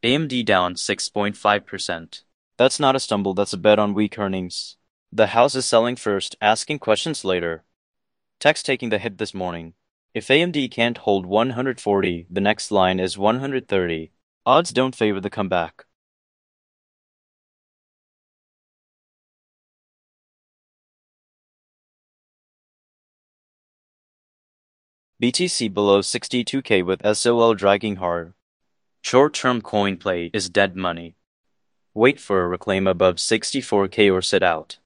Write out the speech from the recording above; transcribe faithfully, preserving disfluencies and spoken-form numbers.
A M D down six point five percent. That's not a stumble, that's a bet on weak earnings. The house is selling first, asking questions later. Tech's taking the hit this morning. If A M D can't hold one hundred forty, the next line is one hundred thirty. Odds don't favor the comeback. B T C below sixty-two K with S O L dragging hard. Short-term coin play is dead money. Wait for a reclaim above sixty-four K or sit out.